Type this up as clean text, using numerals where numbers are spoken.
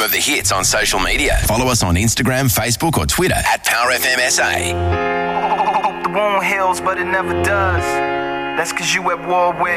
of the hits on social media. Follow us on Instagram, Facebook or Twitter at Power FM SA. Hope the wound heals, but it never does. That's 'cause you at war with